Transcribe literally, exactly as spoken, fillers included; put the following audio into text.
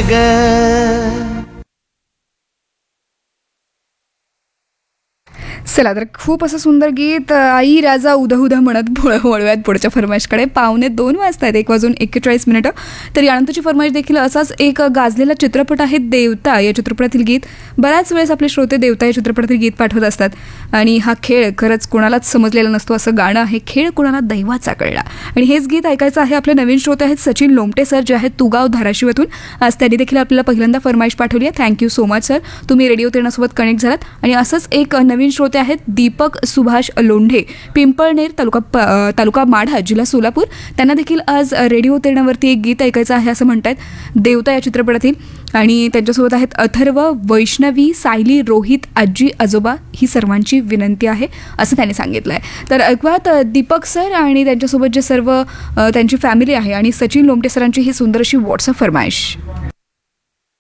ग. चला तर खूप असं सुंदर गीत आई राजा उदा उदा म्हणत वळव्यात पुढच्या फरमाईशकडे. पावणे दोन वाजतायत, एक वाजून एक्केचाळीस मिनिटं. तर यानंतरची फरमाईश देखील असाच एक गाजलेला चित्रपट आहे देवता. या चित्रपटातील गीत बऱ्याच वेळेस आपले श्रोते देवता या चित्रपटातील गीत पाठवत असतात आणि हा खेळ खरंच कोणालाच समजलेला नसतो. असं गाणं आहे, खेळ कोणाला दैवाचा कळला. आणि हेच गीत ऐकायचं आहे. आपले नवीन श्रोते आहेत सचिन लोमटे सर, जे आहेत तुगाव धाराशिवातून. आज त्यांनी देखील आपल्याला पहिल्यांदा फरमाईश पाठवली आहे. थँक्यू सो मच सर, तुम्ही रेडिओ तेरणासोबत कनेक्ट झालात. आणि असंच एक नवीन श्रोते आहेत दीपक सुभाष लोंढे, पिंपळनेर तालुका तालुका माढा, जिल्हा सोलापूर. त्यांना देखील आज रेडिओ तेरणावरती एक गीत ऐकायचं आहे असं म्हणतात, देवता या चित्रपटातील. आणि त्यांच्यासोबत आहेत अथर्व, वैष्णवी, सायली, रोहित, आजी आजोबा. ही सर्वांची विनंती आहे असं त्यांनी सांगितलं आहे. तर ऐकूयात दीपक सर आणि त्यांच्यासोबत जे सर्व त्यांची फॅमिली आहे आणि सचिन लोमटे सरांची ही सुंदर अशी व्हॉट्सअप फरमाईश.